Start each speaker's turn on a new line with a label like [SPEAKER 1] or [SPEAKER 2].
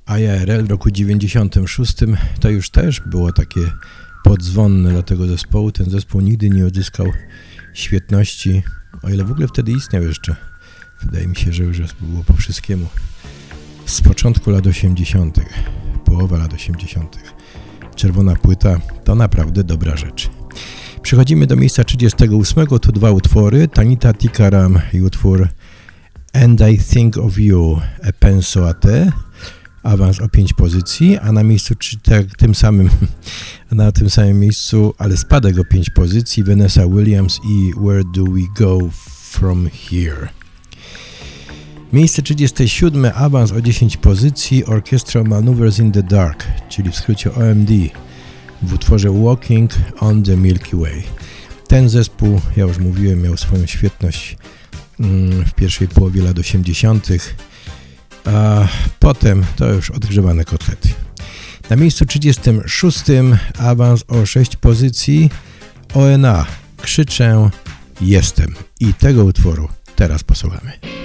[SPEAKER 1] ARL w roku 96 to już też było takie podzwonne dla tego zespołu. Ten zespół nigdy nie odzyskał świetności, o ile w ogóle wtedy istniał jeszcze. Wydaje mi się, że już było po wszystkiemu. Z początku lat 80., połowa lat 80. Czerwona płyta to naprawdę dobra rzecz. Przechodzimy do miejsca 38, to dwa utwory, Tanita Tikaram i utwór And I Think of You, E Penso a Te, awans o 5 pozycji, a na miejscu na tym samym miejscu, ale spadek o 5 pozycji, Vanessa Williams i Where Do We Go From Here. Miejsce 37, awans o 10 pozycji, Orchestral Maneuvers in the Dark, czyli w skrócie OMD, w utworze Walking on the Milky Way. Ten zespół, ja już mówiłem, miał swoją świetność w pierwszej połowie lat 80., a potem to już odgrzewane kotlety. Na miejscu 36, awans o 6 pozycji, ONA, Krzyczę, Jestem. I tego utworu teraz posłuchamy.